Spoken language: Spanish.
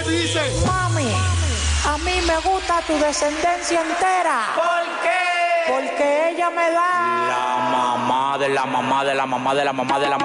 dice? Mami, a mí me gusta tu descendencia entera. ¿Por qué? Porque ella me da La mamá de la mamá de la mamá de la mamá de la mamá.